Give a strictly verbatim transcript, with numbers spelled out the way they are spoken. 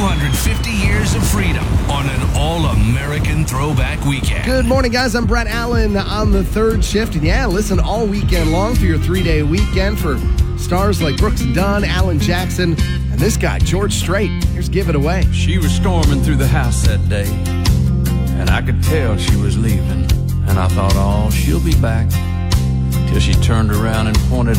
hundred fifty years of freedom on an all-American throwback weekend. Good morning, guys. I'm Brett Allen on the third shift. And yeah, listen all weekend long for your three-day weekend for stars like Brooks and Dunn, Alan Jackson, and this guy, George Strait. Here's Give It Away. She was storming through the house that day, and I could tell she was leaving. And I thought, oh, she'll be back. Till she turned around and pointed